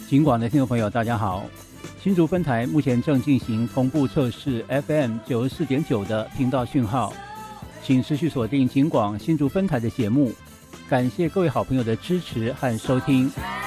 警广的听众朋友大家好，新竹分台目前正进行同步测试 FM 94.9的频道讯号，请持续锁定警广新竹分台的节目，感谢各位好朋友的支持和收听。